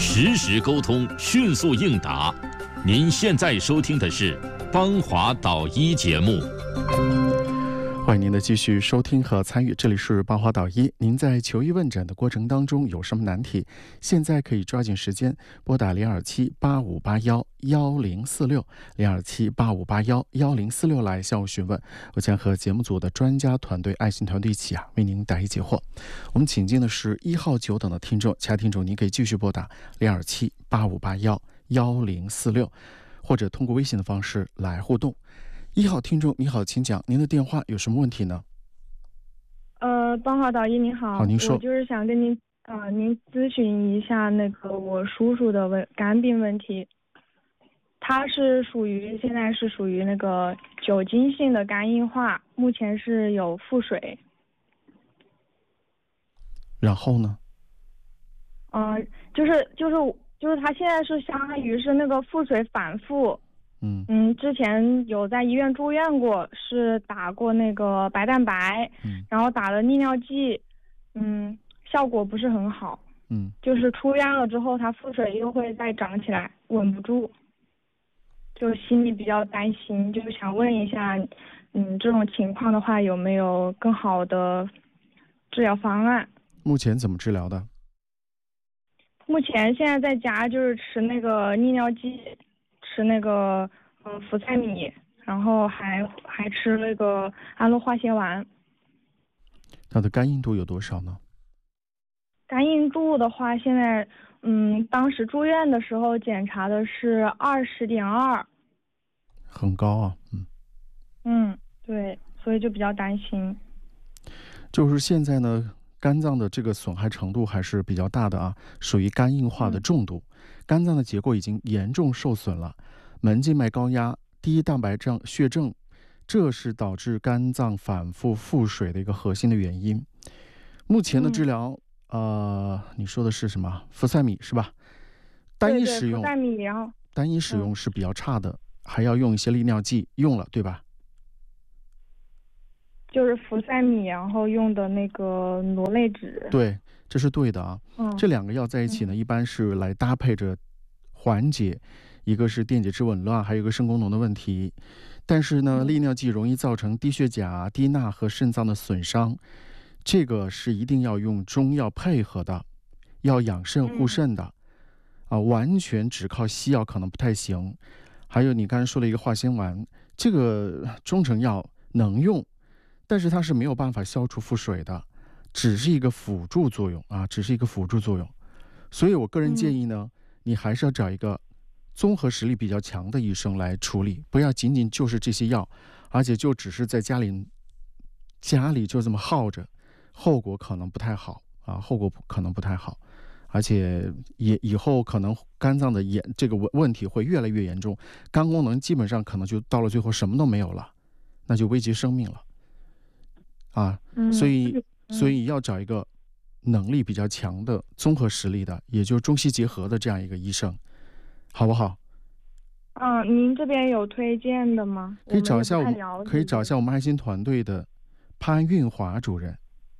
实时沟通，迅速应答。您现在收听的是邦华导医节目。 欢迎您的继续收听和参与，这里是邦华导医。您在求医问诊的过程当中有什么难题，现在可以抓紧时间拨打027-8581-1046，027-8581-1046来向我询问，我将和节目组的专家团队、爱心团队一起为您答疑解惑。我们请进的是1号9等的听众，其他听众您可以继续拨打027-8581-1046，或者通过微信的方式来互动。1号听众你好，请讲，您的电话有什么问题呢？ 邦华导医你好， 好，您说。 我就是想跟您咨询一下那个我叔叔的肝病问题。他现在是属于那个酒精性的肝硬化，目前是有腹水。 然后呢？ 就是他现在是相当于是那个腹水反复。之前有在医院住院过，是打过那个白蛋白，然后打了利尿剂，效果不是很好。就是出院了之后，他腹水又会再长起来，稳不住，就心里比较担心，就想问一下，这种情况的话有没有更好的治疗方案？ 目前怎么治疗的？ 目前现在在家就是吃那个利尿剂，吃那个福赛米，然后还吃那个安乐化纤丸。 它的肝硬度有多少呢？ 肝硬度的话，现在当时住院的时候检查的是20.2， 很高啊。 对，所以就比较担心。 就是现在呢，肝脏的这个损害程度还是比较大的啊，属于肝硬化的重度，肝脏的结构已经严重受损了，门静脉高压、低蛋白血症，这是导致肝脏反复腹水的一个核心的原因。目前的治疗，你说的是什么？福赛米是吧？单一使用， 福赛米，然后单一使用是比较差的，还要用一些利尿剂，用了对吧？ 就是福赛米，然后用的那个螺类酯。 对，这是对的啊。这两个药在一起呢，一般是来搭配着缓解，一个是电解质紊乱，还有一个肾功能的问题。但是呢，利尿剂容易造成低血钾、低钠和肾脏的损伤，这个是一定要用中药配合的，要养肾护肾的。完全只靠西药可能不太行。还有你刚才说了一个化纤丸，这个中成药能用，但是它是没有办法消除腹水的，只是一个辅助作用啊，只是一个辅助作用。所以我个人建议呢，你还是要找一个综合实力比较强的医生来处理，不要仅仅就是这些药，而且就只是在家里就这么耗着，后果可能不太好啊，后果可能不太好。而且以后可能肝脏的这个问题会越来越严重，肝功能基本上可能就到了最后什么都没有了，那就危及生命了啊。所以要找一个能力比较强的综合实力的，也就是中西结合的这样一个医生，好不好？ 您这边有推荐的吗？ 可以找一下我们爱心团队的潘运华主任。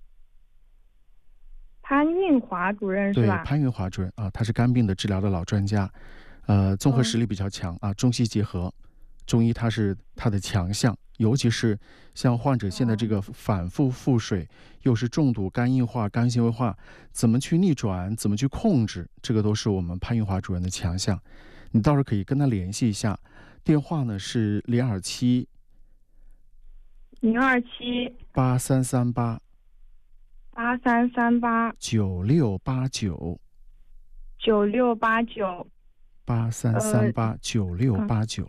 潘运华主任是吧？ 对，潘运华主任啊，他是肝病的治疗的老专家，综合实力比较强啊，中西结合，中医它是他的强项，尤其是像患者现在这个反复腹水，又是重度肝硬化、肝纤维化，怎么去逆转，怎么去控制，这个都是我们潘运华主任的强项。你到时候可以跟他联系一下，电话呢是027 8338 9689 9689 8338 9689。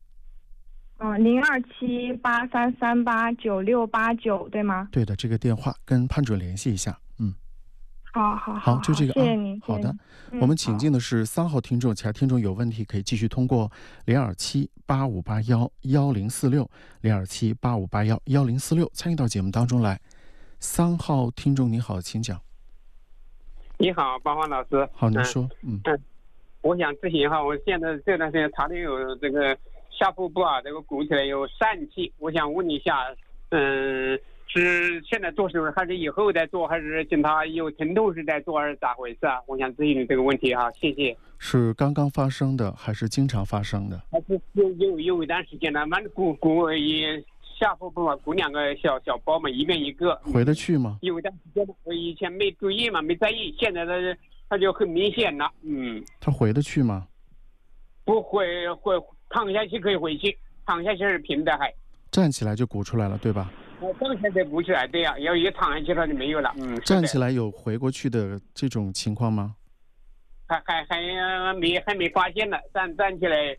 027 8338 9689对吗？ 对的，这个电话跟潘主任联系一下。 好， 就这个谢谢您。 好的，我们请进的是3号听众，其他听众有问题可以继续通过027 8581 1046 027 8581 1046参与到节目当中来。3号听众你好，请讲。 你好，邦华老师。 好，您说。 我想咨询一下，我现在这段时间查的有这个下腹部这个鼓起来有疝气，我想问一下， 是现在做手术还是以后再做，还是等他有疼痛时再做，还是咋回事啊？我想咨询这个问题哈，谢谢。 是刚刚发生的还是经常发生的？ 还是有一段时间了，满鼓也下腹部嘛，鼓2个小包嘛，一边一个。 回得去吗？ 有一段时间我以前没注意嘛，没在意，现在它就很明显了。 他回得去吗？ 不会躺下去可以回去，躺下去是平的还。 站起来就鼓出来了，对吧？ 站起来鼓起来，对呀，要一躺下去它就没有了。 站起来有回过去的这种情况吗？ 还没发现呢。站起来，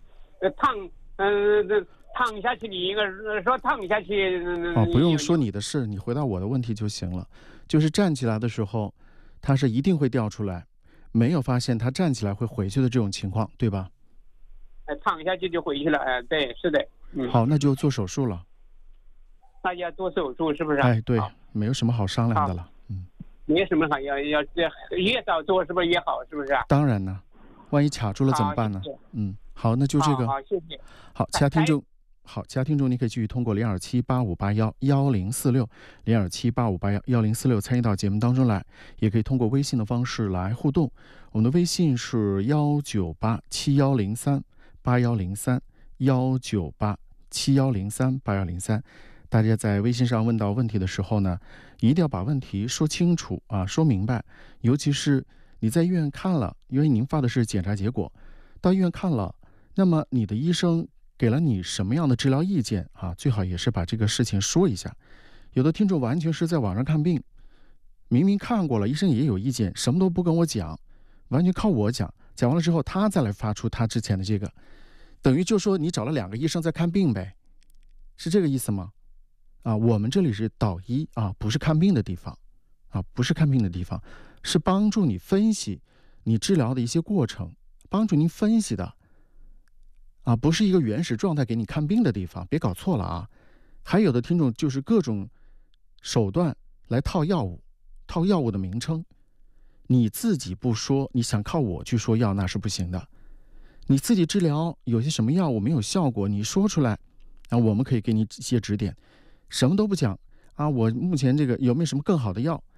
躺下去，你应该说躺下去。 不用说你的事，你回答我的问题就行了。就是站起来的时候，它是一定会掉出来，没有发现它站起来会回去的这种情况，对吧？ 躺下去就回去了，对，是的。 好，那就做手术了。 大家做手术是不是？ 对，没有什么好商量的了。 没有什么好，要越早做是不是越好？是不是？ 当然呢，万一卡住了怎么办呢？好，那就这个。 好，谢谢。 好，其他听众，你可以继续通过0278581046，0278581046参与到节目当中来，也可以通过微信的方式来互动。我们的微信是19871038103，19871038103。大家在微信上问到问题的时候呢，一定要把问题说清楚啊，说明白。尤其是你在医院看了，因为您发的是检查结果，到医院看了，那么你的医生给了你什么样的治疗意见啊？最好也是把这个事情说一下。有的听众完全是在网上看病，明明看过了，医生也有意见，什么都不跟我讲，完全靠我讲，讲完了之后他再来发出他之前的这个，等于就说你找了2个医生在看病呗，是这个意思吗？我们这里是导医啊，不是看病的地方不是看病的地方，是帮助你分析你治疗的一些过程，帮助您分析的不是一个原始状态给你看病的地方，别搞错了啊。还有的听众就是各种手段来套药物的名称，你自己不说，你想靠我去说药那是不行的。你自己治疗有些什么药物没有效果，你说出来我们可以给你一些指点。什么都不讲我目前这个有没有什么更好的药？